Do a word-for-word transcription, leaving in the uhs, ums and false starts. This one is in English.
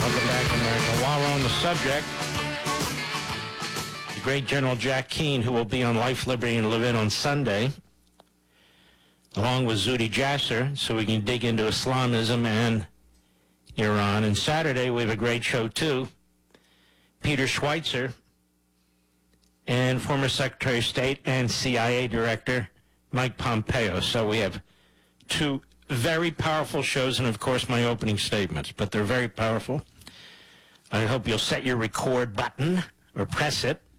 Welcome back, America. While we're on the subject, the great General Jack Keane, who will be on Life, Liberty, and Levin on Sunday, along with Zuhdi Jasser, so we can dig into Islamism and Iran. And Saturday, we have a great show, too. Peter Schweitzer and former Secretary of State and C I A Director Mike Pompeo. So we have two very powerful shows, and of course my opening statements, but they're very powerful. I hope you'll set your record button or press it